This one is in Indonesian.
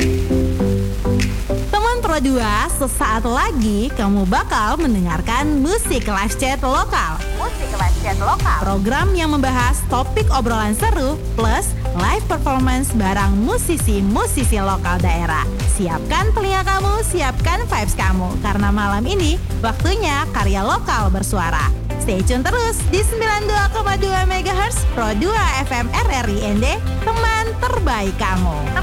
Teman Pro 2, sesaat lagi kamu bakal mendengarkan Musik Live Chat Lokal. Musik Live Chat Lokal. Program yang membahas topik obrolan seru plus live performance bareng musisi-musisi lokal daerah. Siapkan telinga kamu, siapkan vibes kamu. Karena malam ini waktunya karya lokal bersuara. Stay tune terus di 92,2 MHz Pro 2 FM RRI ND, teman terbaik kamu.